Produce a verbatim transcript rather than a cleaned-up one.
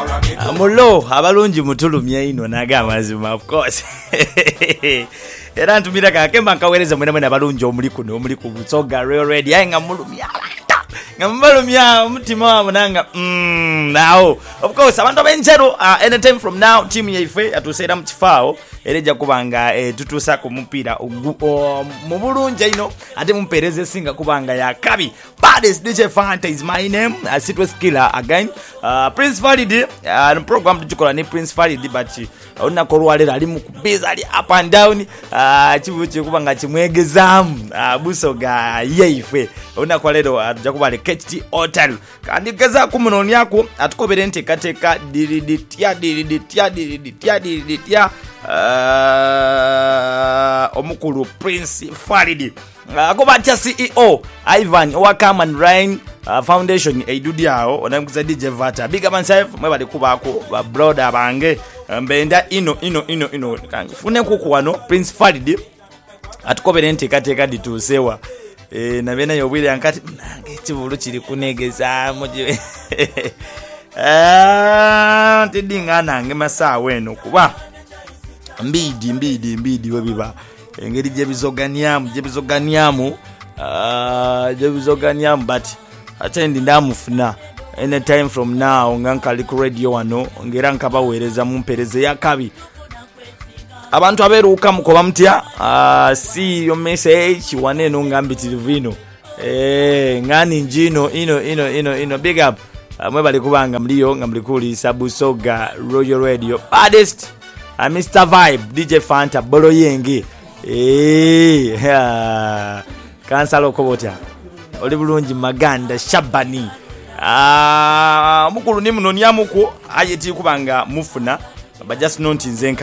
Mulo abalungi mutulumye ino naga amazima of course. Era ntumira kakemba nkawereza mwena mwena abalungi omuli kuno omuli ku Busoga Royal Radio ayenga mulumya ngambalumya mutima wabo nanga mm now of course abantu abenjero uh, anytime from now team yaife atusera mu kifao ereja kubanga eh, tutusa ku mupira mu bulungi ino ate mumpereze singa kubanga ya kabi baddest D J Fanta is my name uh, Sitwe Skiller again uh, Prince Farid uh, program tukola ni Prince Farid but ona korwalera ali mu kubiza ali up and down uh, chibuche kubanga chimwegezamu uh, Busoga yaife ona kwalero atuja uh, kubale K T Hotel kandi kaza kumunoni yako atukobere ntekateka diridi tia diridi tia diridi tia diridi tia uh, omukulu Prince Farid akoba cha C E O Ivan Wakaman Rain uh, Foundation eidudi yao onamkuza D J Vata big up myself mwebale kubako ba brother bange mbenda ino ino ine ino fune kukuwano Prince Farid atukobere ntekateka ditusewa eh na bena yobwire ankati nange kibulu kiri kunegeza moje ah tidinga nange masawe no kuba mbidi mbidi mbidi webiba engeri je bizoganiamu je bizoganiamu ah je bizoganiamu but attend ndamufuna any time from now ngankali ku radio wano ngera nkabawereza mumpereze yakabi abantu aberuka mukoba mtya uh, see your message waneno ngambitiri vino eh ngani njino ino ino ino ino big up uh, mwe bali kubanga mlio ngamlikuli Busoga Royal Radio baddest uh, Mister Vibe D J Fanta bolo yenge eh uh, kansalo kobota oli bulungi Maganda Shabani ah uh, mukulu ni munoni amuko ayeti kubanga mufuna but just not nzenka